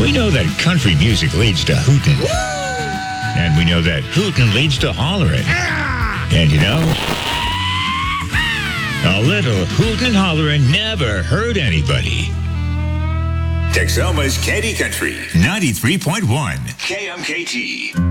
We know that country music leads to hootin'. And we know that hootin' leads to hollering. And you know, a little hootin' hollering never hurt anybody. Texoma's Candy Country 93.1 KMKT.